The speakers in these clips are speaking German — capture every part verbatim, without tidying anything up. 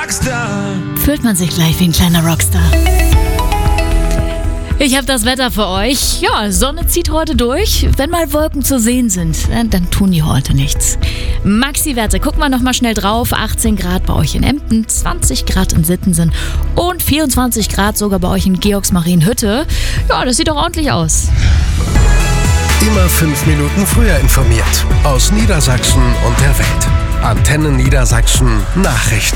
Rockstar. Fühlt man sich gleich wie ein kleiner Rockstar. Ich habe das Wetter für euch. Ja, Sonne zieht heute durch. Wenn mal Wolken zu sehen sind, dann tun die heute nichts. Maxi-Werte, gucken wir nochmal schnell drauf. achtzehn Grad bei euch in Emden, zwanzig Grad in Sittensen und vierundzwanzig Grad sogar bei euch in Georgsmarienhütte. Ja, das sieht doch ordentlich aus. Immer fünf Minuten früher informiert. Aus Niedersachsen und der Welt. Antenne Niedersachsen Nachrichten.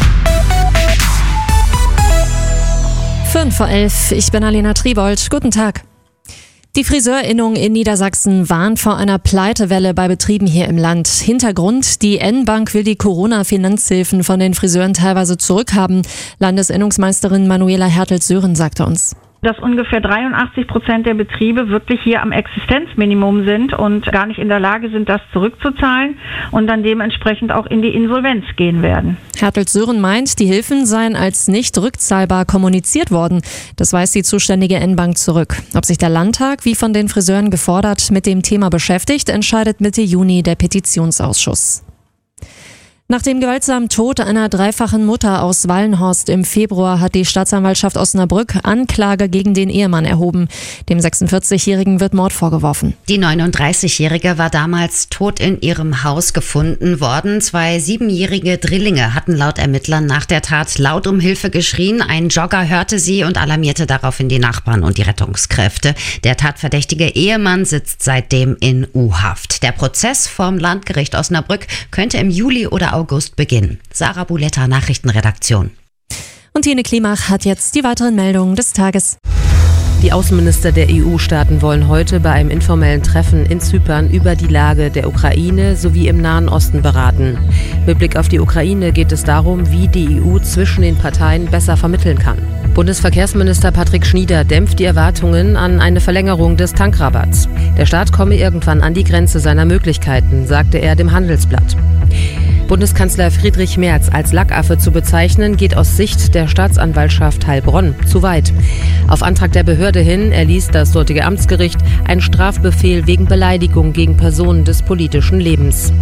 fünf vor elf, ich bin Alena Triebold. Guten Tag. Die Friseurinnung in Niedersachsen warnt vor einer Pleitewelle bei Betrieben hier im Land. Hintergrund, die N-Bank will die Corona-Finanzhilfen von den Friseuren teilweise zurückhaben. Landesinnungsmeisterin Manuela Hertels-Sören sagte uns. Dass ungefähr dreiundachtzig Prozent der Betriebe wirklich hier am Existenzminimum sind und gar nicht in der Lage sind, das zurückzuzahlen und dann dementsprechend auch in die Insolvenz gehen werden. Hertels-Sören meint, die Hilfen seien als nicht rückzahlbar kommuniziert worden. Das weist die zuständige N-Bank zurück. Ob sich der Landtag, wie von den Friseuren gefordert, mit dem Thema beschäftigt, entscheidet Mitte Juni der Petitionsausschuss. Nach dem gewaltsamen Tod einer dreifachen Mutter aus Wallenhorst im Februar hat die Staatsanwaltschaft Osnabrück Anklage gegen den Ehemann erhoben. Dem sechsundvierzigjährigen wird Mord vorgeworfen. Die neununddreißigjährige war damals tot in ihrem Haus gefunden worden. Zwei siebenjährige Drillinge hatten laut Ermittlern nach der Tat laut um Hilfe geschrien. Ein Jogger hörte sie und alarmierte daraufhin die Nachbarn und die Rettungskräfte. Der tatverdächtige Ehemann sitzt seitdem in U-Haft. Der Prozess vorm Landgericht Osnabrück könnte im Juli oder August beginnen. Sarah Buletta, Nachrichtenredaktion. Und Tine Klimach hat jetzt die weiteren Meldungen des Tages. Die Außenminister der E U-Staaten wollen heute bei einem informellen Treffen in Zypern über die Lage der Ukraine sowie im Nahen Osten beraten. Mit Blick auf die Ukraine geht es darum, wie die E U zwischen den Parteien besser vermitteln kann. Bundesverkehrsminister Patrick Schnieder dämpft die Erwartungen an eine Verlängerung des Tankrabatts. Der Staat komme irgendwann an die Grenze seiner Möglichkeiten, sagte er dem Handelsblatt. Bundeskanzler Friedrich Merz als Lackaffe zu bezeichnen, geht aus Sicht der Staatsanwaltschaft Heilbronn zu weit. Auf Antrag der Behörde hin erließ das dortige Amtsgericht einen Strafbefehl wegen Beleidigung gegen Personen des politischen Lebens.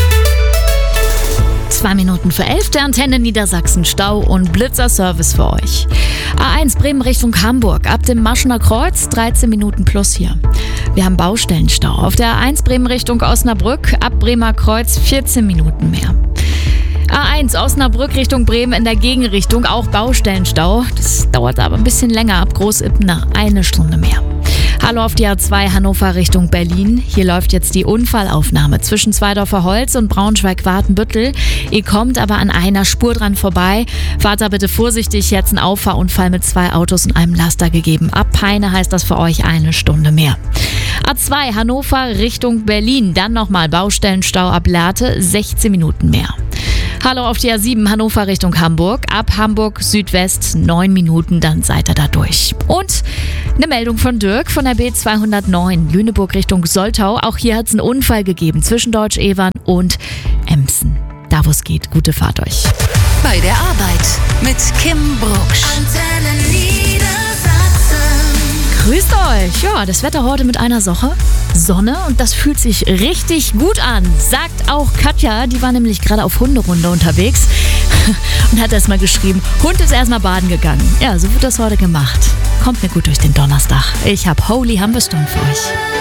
Zwei Minuten für elf, der Antenne Niedersachsen Stau und Blitzerservice für euch. A eins Bremen Richtung Hamburg, ab dem Maschener Kreuz, dreizehn Minuten plus hier. Wir haben Baustellenstau. Auf der A eins Bremen Richtung Osnabrück, ab Bremer Kreuz, vierzehn Minuten mehr. A eins Osnabrück Richtung Bremen in der Gegenrichtung, auch Baustellenstau. Das dauert aber ein bisschen länger, ab Großippner eine Stunde mehr. Hallo auf die A zwei Hannover Richtung Berlin. Hier läuft jetzt die Unfallaufnahme zwischen Zweidorfer Holz und Braunschweig-Wartenbüttel. Ihr kommt aber an einer Spur dran vorbei. Fahrt da bitte vorsichtig, jetzt ein Auffahrunfall mit zwei Autos und einem Laster gegeben. Ab Peine heißt das für euch eine Stunde mehr. A zwei Hannover Richtung Berlin, dann nochmal Baustellenstau ab Lehrte, sechzehn Minuten mehr. Hallo auf die A sieben Hannover Richtung Hamburg. Ab Hamburg Südwest neun Minuten, dann seid ihr da durch. Und eine Meldung von Dirk von der B zweihundertneun Lüneburg Richtung Soltau. Auch hier hat es einen Unfall gegeben zwischen Deutsch-Evern und Emsen. Da wo es geht, gute Fahrt euch. Bei der Arbeit mit Kim Brucksch. Antenne Niedersachsen. Grüßt euch! Ja, das Wetter heute mit einer Sache. Sonne und das fühlt sich richtig gut an, sagt auch Katja. Die war nämlich gerade auf Hunderunde unterwegs und hat erstmal geschrieben, Hund ist erstmal baden gegangen. Ja, so wird das heute gemacht. Kommt mir gut durch den Donnerstag. Ich hab Holy Humberstone für euch.